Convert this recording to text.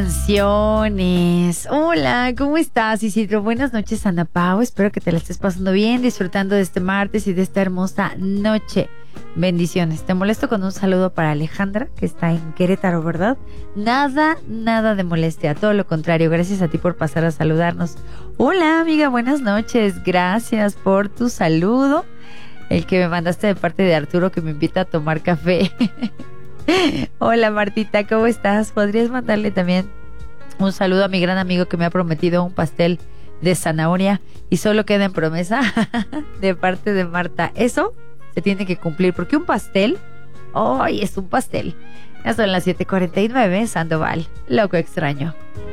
Canciones. Hola, ¿cómo estás, Isidro? Buenas noches, Ana Pau. Espero que te la estés pasando bien, disfrutando de este martes y de esta hermosa noche. Bendiciones. Te molesto con un saludo para Alejandra, que está en Querétaro, ¿verdad? Nada de molestia. Todo lo contrario. Gracias a ti por pasar a saludarnos. Hola, amiga. Buenas noches. Gracias por tu saludo. El que me mandaste de parte de Arturo, que me invita a tomar café. Hola, Martita, ¿cómo estás? ¿Podrías mandarle también un saludo a mi gran amigo que me ha prometido un pastel de zanahoria y solo queda en promesa de parte de Marta? Eso se tiene que cumplir porque un pastel, ¡ay! Es un pastel. Ya son las 7:49, Sandoval, loco extraño.